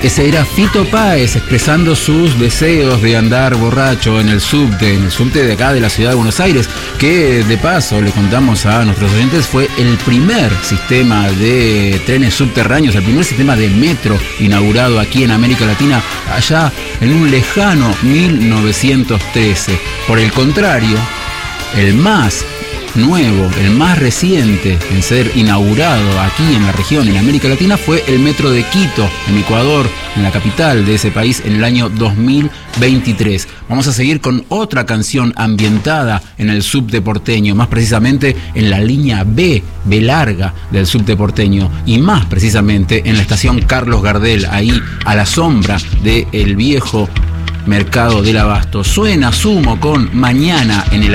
Ese era Fito Páez expresando sus deseos de andar borracho en el subte de acá de la ciudad de Buenos Aires, que de paso le contamos a nuestros oyentes fue el primer sistema de trenes subterráneos, el primer sistema de metro inaugurado aquí en América Latina allá en un lejano 1913. Por el contrario, el más nuevo, el más reciente en ser inaugurado aquí en la región, en América Latina, fue el metro de Quito, en Ecuador, en la capital de ese país, en el año 2023. Vamos a seguir con otra canción ambientada en el subte porteño, más precisamente en la línea B larga del subte porteño, y más precisamente en la estación Carlos Gardel, ahí a la sombra del viejo mercado del Abasto. Suena Sumo con Mañana en el